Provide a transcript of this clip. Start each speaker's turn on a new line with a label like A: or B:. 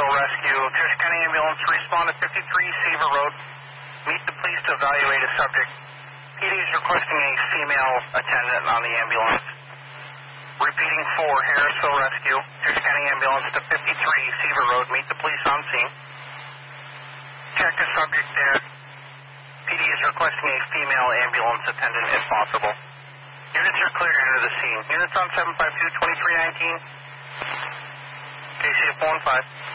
A: Harrisville Rescue. Pierce County Ambulance, respond to 53 Seaver Road. Meet the police to evaluate a subject. PD is requesting a female attendant on the ambulance. Repeating 4, Harrisville Rescue. Pierce County Ambulance to 53 Seaver Road. Meet the police on scene. Check the subject there. PD is requesting a female ambulance attendant if possible. Units are cleared to enter the scene. Units on 752-2319. KCF 15.